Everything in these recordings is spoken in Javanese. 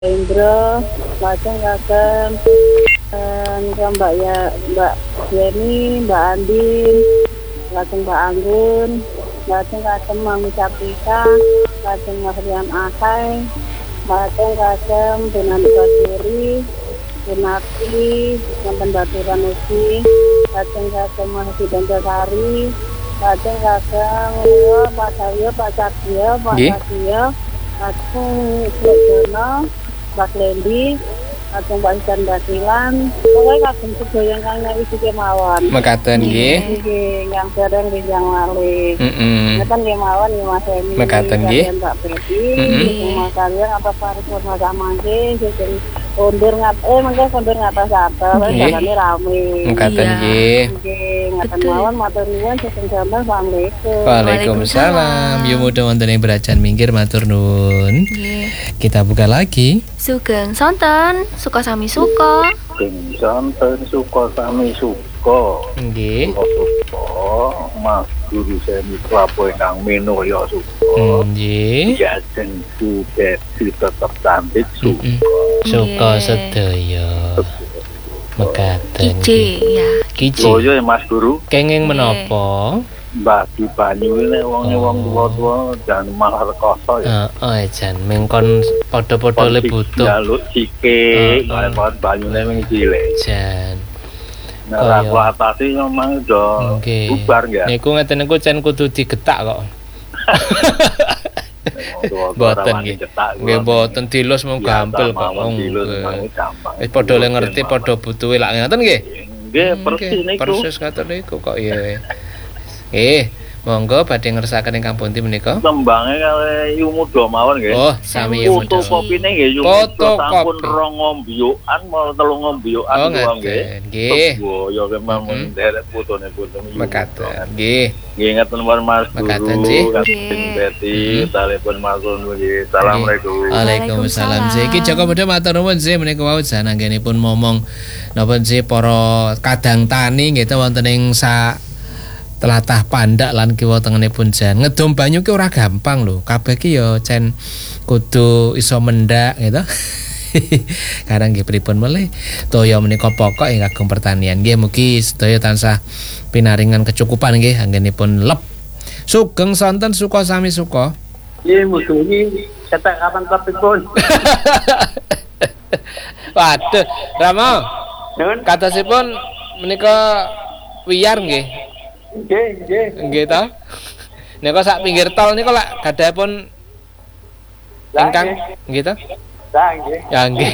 Indra, lajeng kagem Mbak Yeni, Mbak Andin, lajeng Mbak Anggun, lajeng kagem Mami Sapika, lajeng Marian Ahai, lajeng kagem Denan Baturi, Bunati, Nampen Baturan Usi, lajeng kagem Mahdi Danjasari, lajeng kagem Pak Sayo, Pak Satya, Pak Satya, lajeng Jono, Mbak Lendi, lajeng Mbak Isan Basilan, pokoknya kagem sedaya ingkang nyawi kemawon. Mekaten nggih. Nggih, yang dereng yang malih. Ngeten nggih mawon nggih Mas Eni. Mekaten nggih. Mbak Peti, Mas kalian apa paripurna samangke sing kondur mengke kondur ngatas apa, jalane rame. Mekaten nggih. Nggih, ngaten mawon matur nuwun sing sampeyan Assalamualaikum. Waalaikumsalam. Yo mudah wonten ing berajan minggir matur nuwun. Kita buka lagi. Sugeng sonten, suka sami suka. Sing sonten suka sami suka. Nggih. Suka Mas Guru Semi Klapo ingkang minulya suka. Nggih. Jajeng sudet tetep cantik suka. Suka sedaya. Mekaten. Kici ya. Kici. Oh ya Mas Guru. Kenging menapa? Mbak di banyu ini wong tua-tua dan malah rekoso ya. Jan mengkon padha-padha le butuh. Jaluk sikik, kaya banyune ming cilik. Jan. Nah, aku atasi memang do bubar ya. Niku ngeten niku jan kudu digetak kok. Boten nggih. Nggih boten dilus mung gampil kok. Wis padha le ngerti padha butuhe lak ngoten nggih. Nggih persis niku. Persis ngoten niku kok ya. Monggo badhe ngersakaken ingkang pundi menika? Tembange kali yu muda mawon nggih. Oh, sami yu muda. Fotokopine nggih yu muda sampun 2 ngombyukan mau 3 ngombyukan kula nggih. Nggih. Ya kemawon derek fotone-fotone. Mekaten. Nggih. Nggih ngaten Mas Guru. Mekaten nggih. Kating Beti, telepon matur nggih. Assalamualaikum. Waalaikumsalam. Iki Joko Bodho matur nuwun sih menika wau jananggenipun momong napa sih para kadang tani nggih wonten ing Telatah Pandak lan kiwa tengenipun jan. Ngedom banyu ki ora gampang lho. Kabeh ki ya cen kudu iso mendak gitu. Kadang nggih pripun melih toya menika pokok ing kagem pertanian. Nggih mugi sedaya tansah pinaringan kecukupan nggih anggenipun lep. Sugeng sonten suka sami suka. Nggih mugi cetak kapan pripun. Waduh, Rama. Katasipun menika wiyar nggih. Nggih ta. Nika sak pinggir tol niku lak gadahipun ingkang nggih ta? Lah nggih. Ya nggih.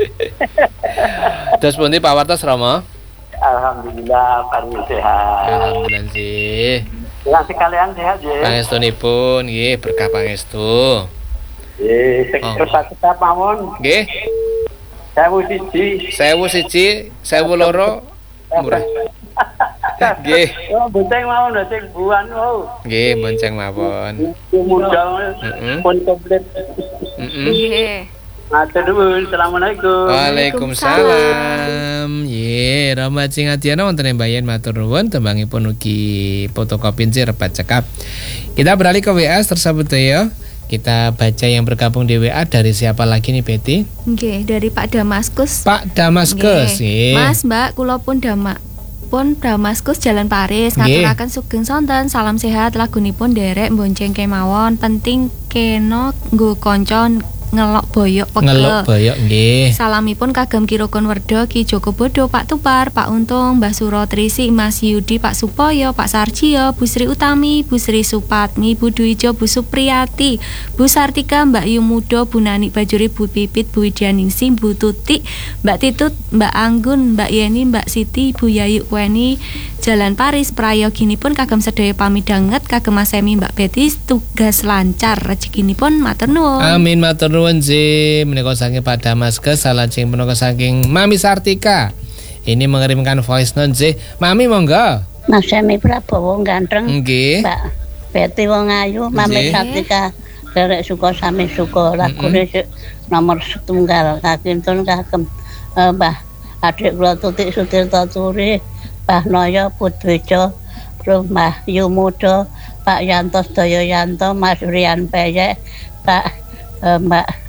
Terus pundi Pak Wartos Rama? Alhamdulillah paling sehat. Alhamdulillah sih. Lah sekalian sehat nggih. Pangestunipun nggih berkah pangestu. Nggih, terus tetap mawon. Nggih. 1001. 1001, 1002 murah. Nggih. Oh, bonceng mawon sing buan wau. Nggih, bonceng mawon. Mudah pun komplit. Nggih. Matur nuwun. Assalamualaikum. Waalaikumsalam. Ye, Rama Cingatiana wonten ing Bayan matur nuwun tembangipun ugi fotokopi repat cekap. Kita beralih ke WA tersebut ya. Kita baca yang bergabung di WA dari siapa lagi nih Betty? Nggih, dari Pak Damaskus. Pak Damaskus, nggih. Mas, Mbak, kula pun Damaskus Jalan Paris ngaturaken sugeng sonten, salam sehat, lagunipun derek bonceng kemawon, penting kena nggo kanca ngelok boyok pegel. Ngelok boyok nggih. Salamipun kagem Kirokon Werda, Ki Joko Bodho, Pak Tupar, Pak Untung, Mbah Suro Trisi, Mas Yudi, Pak Supoyo, Pak Sarjio, Bu Sri Utami, Bu Sri Supatmi, Bu Duijo, Bu Supriyati, Bu Sartika, Mbak Yumudo, Bu Nani Bajuri, Bu Pipit, Bu Widyaningsih, Bu Tuti, Mbak Titut, Mbak Anggun, Mbak Yeni, Mbak Siti, Bu Yayu Kweni, Jalan Paris prayoginipun kagem sedaya pamidanget kagem Mas Semi, Mbak Betty tugas lancar rezekinipun matur nuwun. Amin matur nuwun sih menika saking Pak Damaskus salajeng menika saking Mami Sartika. Ini mengirimkan voice note sih. Mami monggo. Mas Semi Prabowo ganteng. Nggih. Mbak Betty wong ayu, Mami Sartika derek suka sami suka lagune nomor 1 kakintun kagem Mbah adik kula Tutik Sutirta Turi. Pak Noyo Putwijo, Rumah Yumudo, Pak Yanto Sedaya Yanto, Mas Rian Peyek, Pak Mbak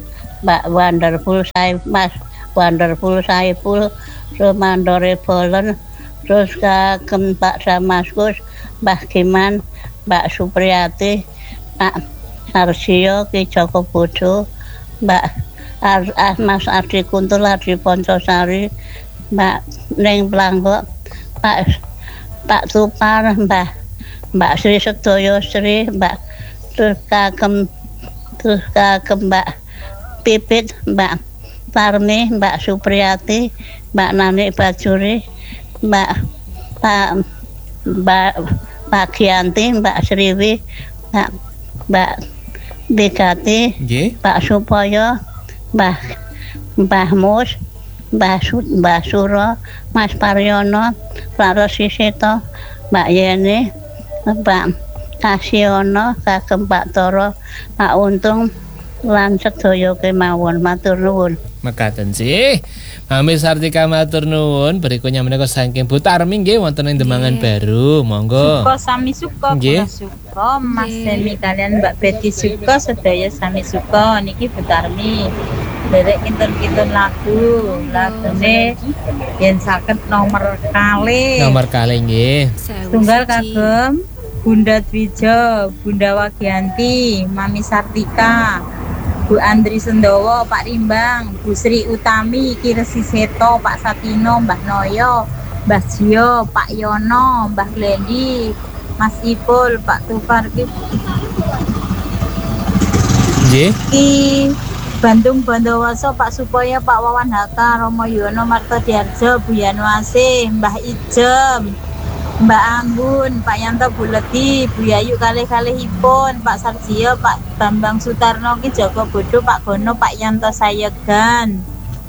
Mbak Wonderful Mas Wonderful Saiful, terus Mandore Bolen, terus kagem Pak Damaskus, Mbah Giman, Mbak Supriyati, Pak Sarsio Ki Joko Bodo, Mbak Mas Adi Kuntul Adi Poncosari, Mbak Ning Planggok, Pak Tupar, Mbak Sri Sedoyo Sri, Mbak terus kagem Mbak Pipit, Mbak Parmi, Mbak Supriyati, Mbak Nani Bajuri, Mbak Gianti, Mbak Sriwi, Mbak Bigati, Pak Supoyo, Mbah Mus, Mbah Suro, Mas Paryono, Pak Rosisito, Mbak Yeni, Mbak Kasiono, kagem Pak Toro, Pak Untung, lan sedaya kemawon, matur nuwun. Mekaten sih. Mami Sartika matur nuwun. Berikutnya menika saking Bu Tarmi nggih wonten ing Demangan Baru. Monggo. Suka sami suka, kula suka, Mas Semi kalian Mbak Betty suka, sedaya sami suka. Niki Bu Tarmi. Derek kinten-kinten lagune yen saged nomor kalih. Nomor kalih nggih. Tunggal kagem Bunda Dwija, Bunda Wagianti, Mami Sartika, Bu Andri Sendowo, Pak Rimbang, Bu Sri Utami, Ki Resi Seto, Pak Satino, Mbah Noyo, Mbah Jio, Pak Yono, Mbah Glendi, Mas Ipul, Pak Tufar Ki Bandung Bandowoso, Pak Supoyo, Pak Wawan Haka, Romo Yono, Marto Diarjo, Bu Yanwase, Mbah Ijem, Mbak Anggun, Pak Yanto Buleti, Bu Yayu kalih-kalihipun, Pak Sarjio, Pak Bambang Sutarno Ki Joko Bodo, Pak Gono, Pak Yanto Sayegan,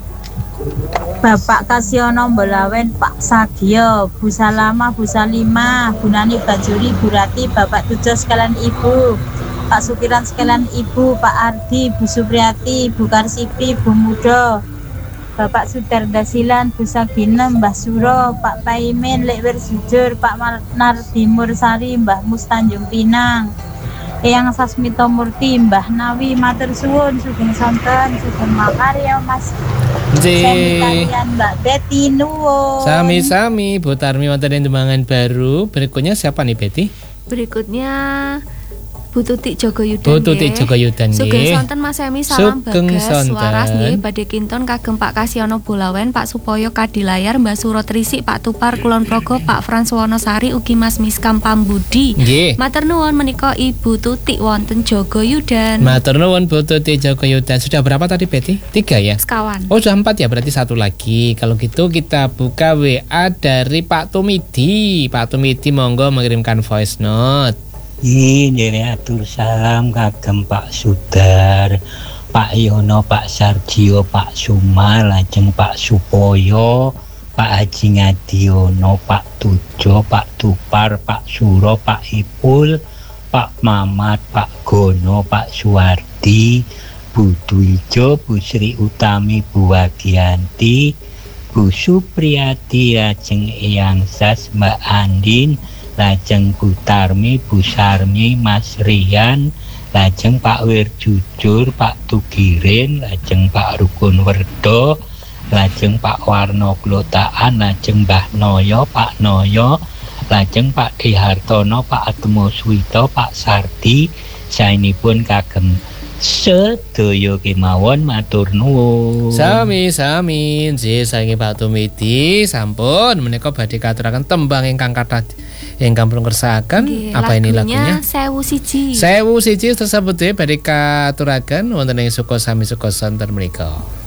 Bapak Kasiono Mbolawen, Pak Sagio, Bu Salama, Bu Salima, Bu Nani Bajuri, Bu Rati, Bapak Tujo sekalian Ibu, Pak Sukiran sekalian Ibu, Pak Ardi, Bu Supriyati, Bu Karsipi, Bu Mudo, Bapak Sudarda Silan, Bu Sagina, Mbah Suro, Pak Paimin, Lekwir Jujur, Pak Nardi Mursari, Mbah Mus Tanjung Pinang, Eyang Sasmito Murti, Mbah Nawi, matur suwun, sugeng sonten, sugeng makarya Mas. Kalian Mbak Betty nuwun. Sami-sami Bu Tarmi wonten ing Demangan Baru. Berikutnya siapa nih Betty? Berikutnya Bu Tutik Jogoyudan. Bu Tutik Jogoyudan nggih. Sugeng sonten Mas Emi, salam bagas waras nggih badhe kinton kagem Pak Kasiono Bolawen, Pak Supoyo Kadilayar, Mbak Suro Trisik, Pak Tupar Kulon Progo, Pak Frans Wonosari ugi Mas Miskam Pambudi. Nggih. Matur nuwun menika Ibu Tutik wonten Jogoyudan. Matur nuwun Bu Tutik Jogoyudan. Sudah berapa tadi Betty? 3 ya? Sekawan. Oh sudah 4 ya, berarti 1 lagi. Kalau gitu kita buka WA dari Pak Tumidi. Pak Tumidi monggo mengirimkan voice note. Ini atur salam kagem Pak Sudar, Pak Yono, Pak Sarjio, Pak Sumal, lajeng Pak Supoyo, Pak Haji Ngadiono, Pak Tujo, Pak Tupar, Pak Suro, Pak Ipul, Pak Mamat, Pak Gono, Pak Suwardi, Bu Dwijo, Bu Sri Utami, Bu Wagianti, Bu Supriyati, lajeng Eyang Sas, Mbak Andin, lajeng Bu Tarmi, Bu Sarmi, Mas Rian, lajeng Pak Wir Jujur, Pak Tugirin, lajeng Pak Rukun Werdo, lajeng Pak Warno Glotaan, lajeng Mbah Noyo, Pak Noyo, lajeng Pak Dihartono, Pak Atmo Swito, Pak Sardi, saenipun kagem sedaya kemawon matur nuwun. Sami-sami nggih saking Pak Tumidi sampun menika badhe katuraken tembang ingkang kathah ingkang pun kersakaken. Apa ini lagunya? Sewu siji. Sewu siji tersebut badhe katuraken wonten ing suka sami suka sonten menika.